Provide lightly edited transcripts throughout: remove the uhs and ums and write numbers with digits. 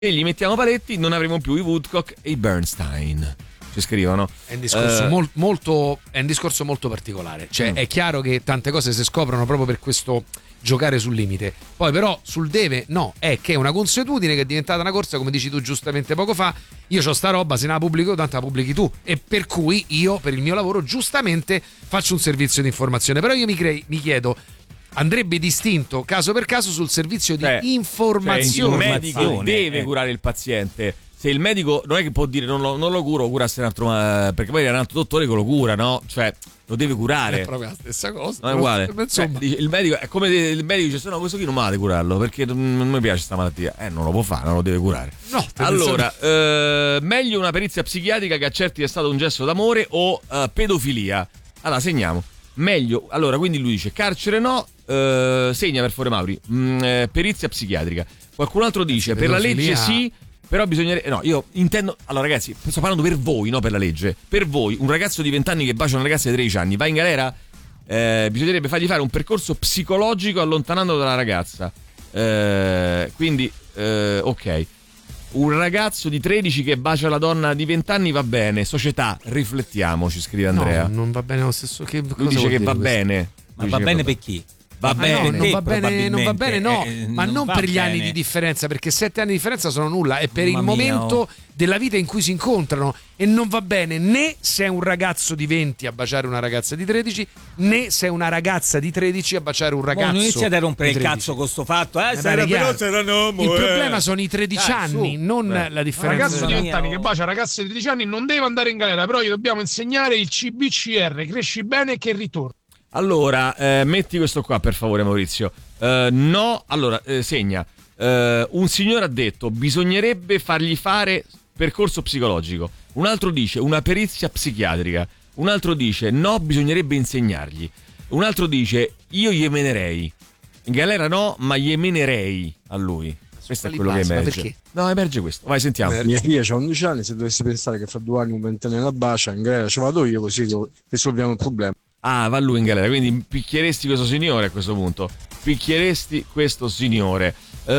e gli mettiamo paletti non avremo più i Woodcock e i Bernstein. Ci scrivono. È un discorso è un discorso molto particolare. Cioè, è chiaro che tante cose si scoprono proprio per questo giocare sul limite. Poi però sul deve no, è che è una consuetudine che è diventata una corsa, come dici tu giustamente poco fa. Io c'ho sta roba, se non la pubblico tanto la pubblichi tu, e per cui io per il mio lavoro giustamente faccio un servizio di informazione. Però io mi chiedo, andrebbe distinto caso per caso sul servizio di informazione. Cioè, il medico deve curare il paziente. Se il medico non è che può dire non lo curo, curasse un altro, perché poi è un altro dottore che lo cura, no? Cioè lo deve curare. È proprio la stessa cosa. Non è uguale. Il medico è come il medico dice: no, questo qui non mi ha di curarlo perché non mi piace questa malattia. Non lo può fare, non lo deve curare. No, allora, meglio una perizia psichiatrica che accerti è stato un gesto d'amore o pedofilia. Allora, segniamo. Meglio, allora, quindi lui dice carcere no, segna per favore Mauri, perizia psichiatrica. Qualcun altro dice per la legge sì. Però bisognerebbe. No, io intendo. Allora, ragazzi, sto parlando per voi, no per la legge. Per voi, un ragazzo di 20 anni che bacia una ragazza di 13 anni va in galera? Bisognerebbe fargli fare un percorso psicologico allontanandolo dalla ragazza. Quindi, ok. Un ragazzo di 13 che bacia la donna di 20 anni va bene. Società, riflettiamo, ci scrive Andrea. No, non va bene lo stesso. Lui dice che va bene. Ma va bene per chi? Va bene, non va bene, no, ma non per gli anni bene. di differenza, perché 7 anni di differenza sono nulla, è per il momento della vita in cui si incontrano, e non va bene né se è un ragazzo di 20 a baciare una ragazza di 13, né se è una ragazza di 13 a baciare un ragazzo. Non iniziate a rompere il cazzo con sto fatto, il problema sono i 13 anni, non la differenza. Un ragazzo di 20 anni che bacia ragazze di 13 anni non deve andare in galera, però gli dobbiamo insegnare il CBCR, cresci bene che ritorna. Allora, metti questo qua per favore Maurizio. No, allora, segna. Un signore ha detto bisognerebbe fargli fare percorso psicologico. Un altro dice una perizia psichiatrica. Un altro dice no, bisognerebbe insegnargli. Un altro dice io gli menerei. In galera no, ma gli menerei a lui. Questo è quello che emerge. Perché? No, emerge questo. Vai, sentiamo. Mia figlia c'ha 11 anni, se dovessi pensare che fra 2 anni un 20enne la bacia, in galera ci vado io, così risolviamo il problema. Ah, va lui in galera, quindi picchieresti questo signore a questo punto. Picchieresti questo signore.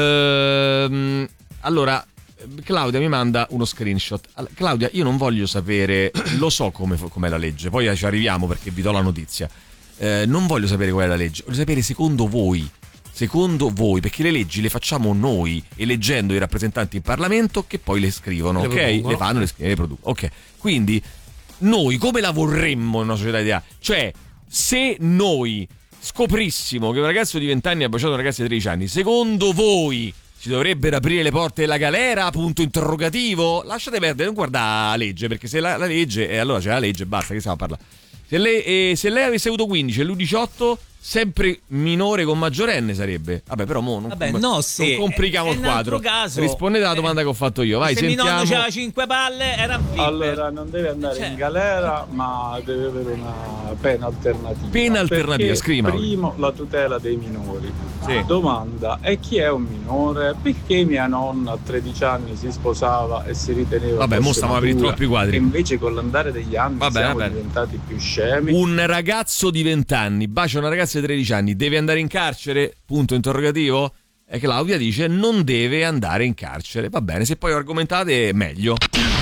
Allora, Claudia mi manda uno screenshot. Claudia, io non voglio sapere, lo so com'è la legge, poi ci arriviamo perché vi do la notizia. Non voglio sapere qual è la legge, voglio sapere secondo voi, perché le leggi le facciamo noi, eleggendo i rappresentanti in Parlamento che poi le scrivono, ok? Le fanno, le scrivono, le producono. Ok, quindi noi come la vorremmo in una società ideale? Cioè, se noi scoprissimo che un ragazzo di 20 anni ha baciato una ragazza di 13 anni, secondo voi ci dovrebbero aprire le porte della galera? Punto interrogativo. Lasciate perdere, non guarda la legge, perché se la legge, allora c'è la legge, basta, che stiamo a parlare. Se lei avesse avuto 15 e lui 18, sempre minore con maggiorenne sarebbe. Vabbè, però non complichiamo il quadro. Caso, rispondete alla domanda che ho fatto io. Vai, se sentiamo. mio nonno c'aveva 5 palle, era un flipper. Allora, non deve andare in galera, ma deve avere una pena alternativa. Pena alternativa, scriva. Primo, la tutela dei minori. Sì. Domanda: e chi è un minore? Perché mia nonna a 13 anni si sposava e si riteneva. Vabbè, mo stiamo a aprire troppi quadri. E invece con l'andare degli anni siamo diventati più scemi. Un ragazzo di 20 anni bacia una ragazza di 13 anni, deve andare in carcere? Punto interrogativo. E Claudia dice non deve andare in carcere. Va bene, se poi argomentate meglio.